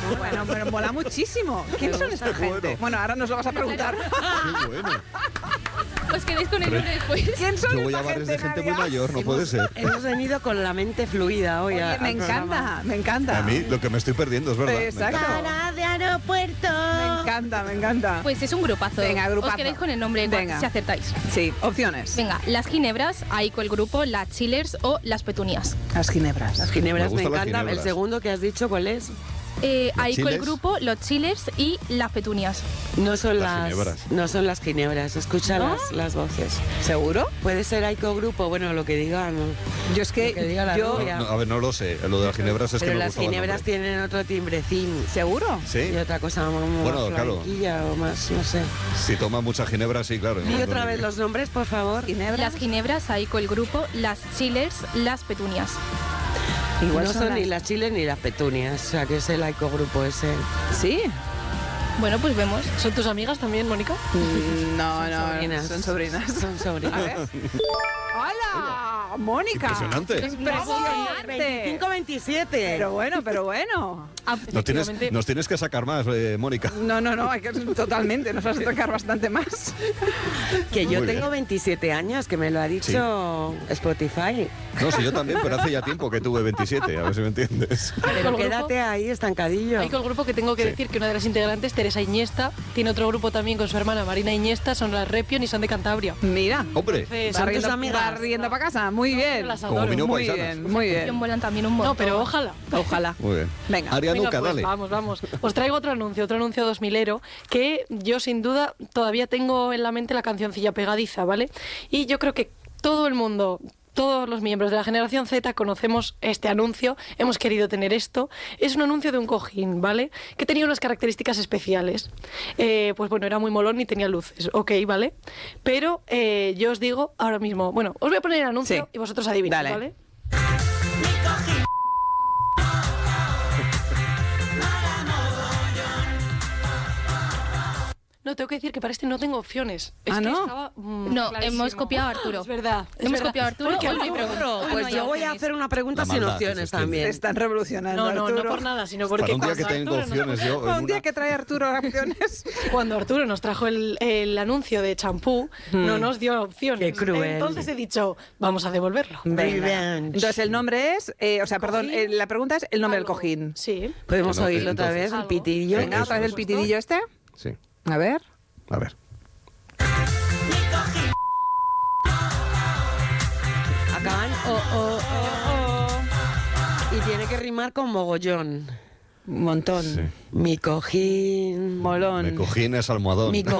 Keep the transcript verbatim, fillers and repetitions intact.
Bueno, pero mola muchísimo. ¿Quién son esta gente? Bueno. Bueno, ahora nos lo vas a preguntar. Qué bueno. Os quedéis con el nombre después. ¿Quién son Yo voy a esta bares de gente muy Nadia? mayor, no puede ser. Hemos venido con la mente fluida hoy. Oye, a- me al programa. encanta, me encanta. A mí lo que me estoy perdiendo es verdad. me Exacto. encanta. Cara de aeropuerto. Me encanta, me encanta. Pues es un grupazo. Venga, grupazo. Os quedáis con el nombre Venga. si acertáis. Sí, opciones. Venga, las ginebras, ahí con el grupo, las chillers o las petunias. Las ginebras. Las ginebras Me me, gustan las encantan. ginebras. El segundo que has dicho, ¿cuál es? Eh, ahí con el chiles? grupo, los chillers y las petunias. No son Las las, ginebras. no son las ginebras. Escucha ¿No? las, las voces. ¿Seguro? Puede ser Aiko Grupo, bueno, lo que digan. Yo es que, Lo que diga la yo... rubia. No, a ver, no lo sé. Lo de las ginebras es Pero que me las gustaba el ginebras nombre. tienen otro timbrecín. ¿Seguro? Sí. Y otra cosa más Bueno, claro. flamenquilla o más, no sé. Si toma mucha ginebra, sí, claro. Y otra vez los nombres, por favor. ¿Ginebras? Las ginebras, ahí con el grupo, las chillers, las petunias. Igual no son son las- ni las chiles ni las petunias. O sea, que es el Aiko Grupo ese. ¿Sí? Bueno, pues vemos. ¿Son tus amigas también, Mónica? Mm, No, Son no, sobrinas. son sobrinas. Son sobrinas. A ver. ¡Hola! ¡Mónica! Impresionante. ¡Impresionante! veinticinco veintisiete. Pero bueno, pero bueno. Ah, Nos tienes, Efectivamente. nos tienes que sacar más, eh, Mónica. No, no, no, hay que totalmente, nos vas a tocar bastante más. Que yo Muy tengo bien. veintisiete años, que me lo ha dicho Spotify. No, sí, yo también, pero hace ya tiempo que tuve veintisiete, a ver si me entiendes. Pero el quédate ahí, estancadillo. Hay con el grupo que tengo que Sí. decir que una de las integrantes, Teresa Iniesta, tiene otro grupo también con su hermana Marina Iniesta, son las Repion y son de Cantabria. Mira, Hombre, Entonces, ¿Son tus riendo, amigas? va riendo para casa, muy bien. las como adoro. mi no Muy paisanas. bien, muy que bien. vuelan también un montón. No, pero ojalá. Ojalá. Muy bien. Venga. Arianuca, Venga, pues, dale. vamos, vamos. Os traigo otro anuncio, otro anuncio dos milero, que yo sin duda todavía tengo en la mente la cancioncilla pegadiza, ¿vale? Y yo creo que todo el mundo, todos los miembros de la generación Z conocemos este anuncio, hemos querido tener esto. Es un anuncio de un cojín, ¿vale? Que tenía unas características especiales. Eh, pues bueno, era muy molón y tenía luces, ok, ¿vale? Pero eh, yo os digo ahora mismo, bueno, os voy a poner el anuncio Sí. y vosotros adivináis, Dale. ¿vale? No, tengo que decir que para este no tengo opciones. Es Ah, que ¿no? estaba, mm, No, clarísimo. hemos copiado a Arturo. Es verdad. es Hemos verdad. copiado a Arturo. Porque Hoy no hay Arturo- pregunta. hoy no Pues hay yo voy a opciones. hacer una pregunta La sin maldad, opciones es que- Se también. están revolucionando, No, no, no Arturo. por nada, sino porque Para un día que cuando tengo Arturo nos- opciones yo. Para en un día una- que trae Arturo opciones. Cuando Arturo nos trajo el, el anuncio de champú, no nos dio opciones. Qué cruel. Entonces he dicho, vamos a devolverlo. Revenge. Entonces el nombre es, eh, o sea, perdón, eh, la pregunta es el nombre del Algo. cojín. Sí. Podemos No, oírlo otra entonces- vez, el Algo. pitidillo. Venga, Eso, otra vez el eso. pitidillo este. Sí, A ver. a ver. Acaban o, o, o, o. Y tiene que rimar con mogollón. Un montón. Sí. Mi cojín. Molón. Me cojines almohadón. Mi co-